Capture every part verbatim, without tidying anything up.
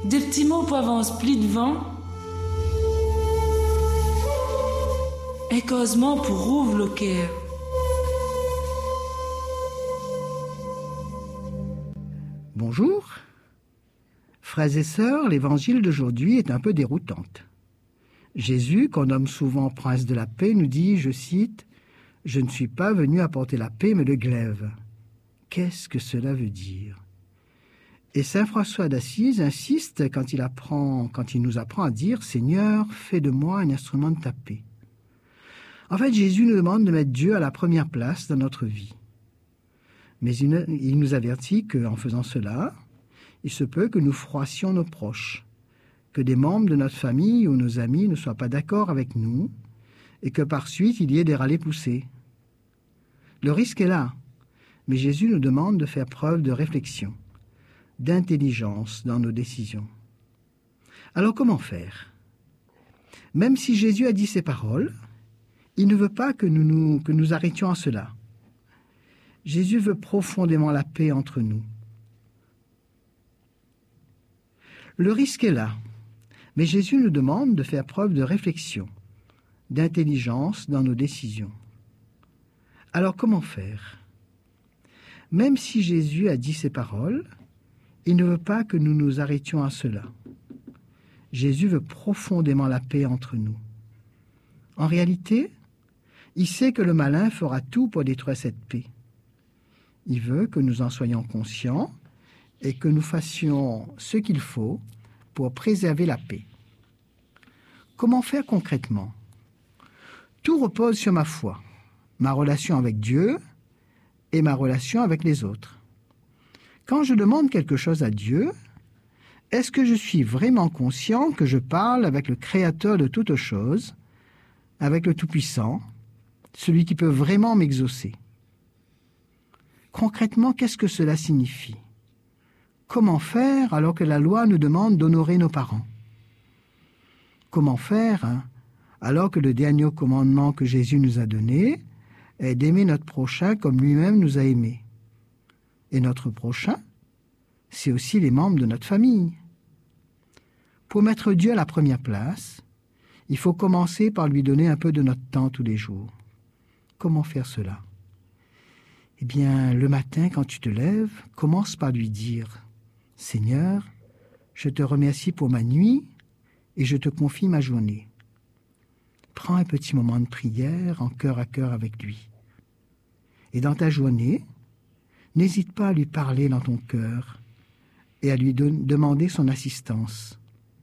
des petits mots pour avance pli devant, et causement pour rouvre le cœur. Bonjour. Frères et sœurs, l'évangile d'aujourd'hui est un peu déroutante. Jésus, qu'on nomme souvent prince de la paix, nous dit, je cite, « Je ne suis pas venu apporter la paix, mais le glaive. » Qu'est-ce que cela veut dire? Et saint François d'Assise insiste quand il, apprend, quand il nous apprend à dire « Seigneur, fais de moi un instrument de ta paix. » En fait, Jésus nous demande de mettre Dieu à la première place dans notre vie. Mais il, il nous avertit qu'en faisant cela, il se peut que nous froissions nos proches, que des membres de notre famille ou nos amis ne soient pas d'accord avec nous et que par suite il y ait des râlés-poussés. Le risque est là, mais Jésus nous demande de faire preuve de réflexion, d'intelligence dans nos décisions. Alors comment faire? Même si Jésus a dit ces paroles, il ne veut pas que nous, nous, que nous arrêtions à cela. Jésus veut profondément la paix entre nous. Le risque est là, mais Jésus nous demande de faire preuve de réflexion, d'intelligence dans nos décisions. Alors comment faire? Même si Jésus a dit ces paroles, il ne veut pas que nous nous arrêtions à cela. Jésus veut profondément la paix entre nous. En réalité, il sait que le malin fera tout pour détruire cette paix. Il veut que nous en soyons conscients et que nous fassions ce qu'il faut pour préserver la paix. Comment faire concrètement? Tout repose sur ma foi, ma relation avec Dieu et ma relation avec les autres. Quand je demande quelque chose à Dieu, est-ce que je suis vraiment conscient que je parle avec le Créateur de toutes choses, avec le Tout-Puissant, celui qui peut vraiment m'exaucer? Concrètement, qu'est-ce que cela signifie? Comment faire alors que la loi nous demande d'honorer nos parents? Comment faire hein, alors que le dernier commandement que Jésus nous a donné est d'aimer notre prochain comme lui-même nous a aimés? Et notre prochain, c'est aussi les membres de notre famille. Pour mettre Dieu à la première place, il faut commencer par lui donner un peu de notre temps tous les jours. Comment faire cela? Eh bien, le matin, quand tu te lèves, commence par lui dire « Seigneur, je te remercie pour ma nuit et je te confie ma journée. » Prends un petit moment de prière en cœur à cœur avec lui. Et dans ta journée, n'hésite pas à lui parler dans ton cœur et à lui don- demander son assistance.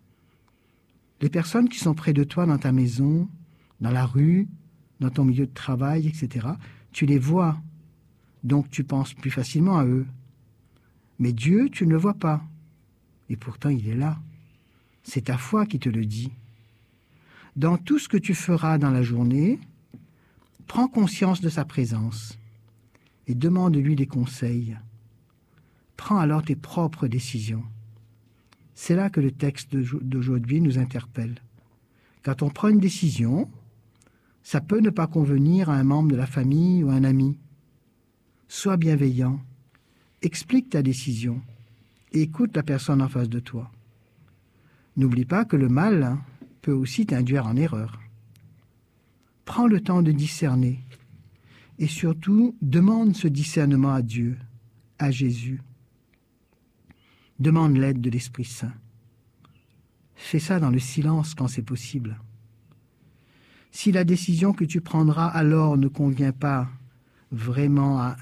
Les personnes qui sont près de toi dans ta maison, dans la rue, dans ton milieu de travail, et cetera, tu les vois, donc tu penses plus facilement à eux. Mais Dieu, tu ne le vois pas. Et pourtant, il est là. C'est ta foi qui te le dit. Dans tout ce que tu feras dans la journée, prends conscience de sa présence et demande-lui des conseils. Prends alors tes propres décisions. C'est là que le texte d'aujourd'hui nous interpelle. Quand on prend une décision, ça peut ne pas convenir à un membre de la famille ou à un ami. Sois bienveillant, explique ta décision et écoute la personne en face de toi. N'oublie pas que le mal peut aussi t'induire en erreur. Prends le temps de discerner et surtout demande ce discernement à Dieu, à Jésus. Demande l'aide de l'Esprit Saint. Fais ça dans le silence quand c'est possible. Si la décision que tu prendras alors ne convient pas vraiment à